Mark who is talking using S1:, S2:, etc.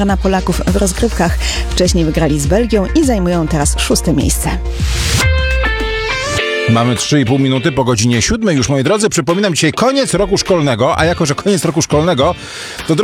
S1: na Polaków w rozgrywkach. Wcześniej wygrali z Belgią i zajmują teraz 6. miejsce.
S2: Mamy 3,5 minuty po godzinie 7 już, moi drodzy. Przypominam, dzisiaj koniec roku szkolnego, a jako że koniec roku szkolnego, to